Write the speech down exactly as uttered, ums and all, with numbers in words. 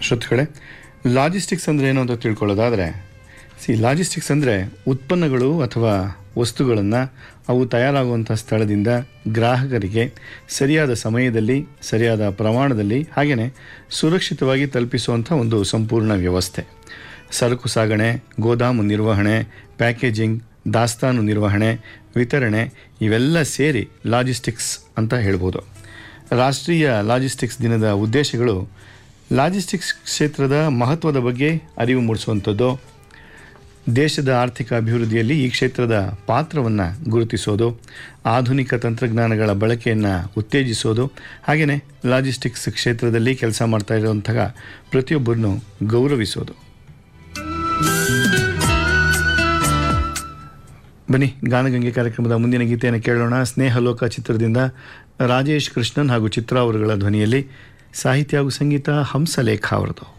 ಶ್ರೋತೃಗಳೇ, ಲಾಜಿಸ್ಟಿಕ್ಸ್ ಅಂದರೆ ಏನು ಅಂತ ತಿಳ್ಕೊಳ್ಳೋದಾದರೆ, ಸಿ ಲಾಜಿಸ್ಟಿಕ್ಸ್ ಅಂದರೆ ಉತ್ಪನ್ನಗಳು ಅಥವಾ ವಸ್ತುಗಳನ್ನು ಅವು ತಯಾರಾಗುವಂಥ ಸ್ಥಳದಿಂದ ಗ್ರಾಹಕರಿಗೆ ಸರಿಯಾದ ಸಮಯದಲ್ಲಿ, ಸರಿಯಾದ ಪ್ರಮಾಣದಲ್ಲಿ, ಹಾಗೆಯೇ ಸುರಕ್ಷಿತವಾಗಿ ತಲುಪಿಸುವಂಥ ಒಂದು ಸಂಪೂರ್ಣ ವ್ಯವಸ್ಥೆ. ಸರಕು ಸಾಗಣೆ, ಗೋದಾಮು ನಿರ್ವಹಣೆ, ಪ್ಯಾಕೇಜಿಂಗ್, ದಾಸ್ತಾನು ನಿರ್ವಹಣೆ, ವಿತರಣೆ ಇವೆಲ್ಲ ಸೇರಿ ಲಾಜಿಸ್ಟಿಕ್ಸ್ ಅಂತ ಹೇಳ್ಬೋದು. ರಾಷ್ಟ್ರೀಯ ಲಾಜಿಸ್ಟಿಕ್ಸ್ ದಿನದ ಉದ್ದೇಶಗಳು ಲಾಜಿಸ್ಟಿಕ್ಸ್ ಕ್ಷೇತ್ರದ ಮಹತ್ವದ ಬಗ್ಗೆ ಅರಿವು ಮೂಡಿಸುವಂಥದ್ದು, ದೇಶದ ಆರ್ಥಿಕ ಅಭಿವೃದ್ಧಿಯಲ್ಲಿ ಈ ಕ್ಷೇತ್ರದ ಪಾತ್ರವನ್ನು ಗುರುತಿಸೋದು, ಆಧುನಿಕ ತಂತ್ರಜ್ಞಾನಗಳ ಬಳಕೆಯನ್ನು ಉತ್ತೇಜಿಸೋದು, ಹಾಗೆಯೇ ಲಾಜಿಸ್ಟಿಕ್ಸ್ ಕ್ಷೇತ್ರದಲ್ಲಿ ಕೆಲಸ ಮಾಡ್ತಾ ಇರುವಂತಹ ಪ್ರತಿಯೊಬ್ಬರನ್ನು ಗೌರವಿಸೋದು. ಬನ್ನಿ, ಗಾನಗಂಗೆ ಕಾರ್ಯಕ್ರಮದ ಮುಂದಿನ ಗೀತೆಯನ್ನು ಕೇಳೋಣ. ಸ್ನೇಹಲೋಕ ಚಿತ್ರದಿಂದ ರಾಜೇಶ್ ಕೃಷ್ಣನ್ ಹಾಗೂ ಚಿತ್ರಾ ಅವರುಗಳ ಧ್ವನಿಯಲ್ಲಿ, ಸಾಹಿತ್ಯ ಹಾಗೂ ಸಂಗೀತ ಹಂಸಲೇಖ ಅವರದು.